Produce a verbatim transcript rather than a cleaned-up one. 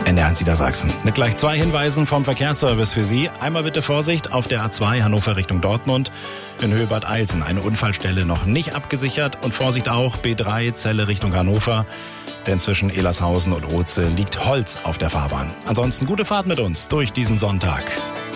N D R eins Niedersachsen. Mit gleich zwei Hinweisen vom Verkehrsservice für Sie. Einmal bitte Vorsicht auf der A zwei Hannover Richtung Dortmund in Höhe Bad Eilsen. Eine Unfallstelle noch nicht abgesichert. Und Vorsicht auch B drei Celle Richtung Hannover. Denn zwischen Elershausen und Oze liegt Holz auf der Fahrbahn. Ansonsten gute Fahrt mit uns durch diesen Sonntag.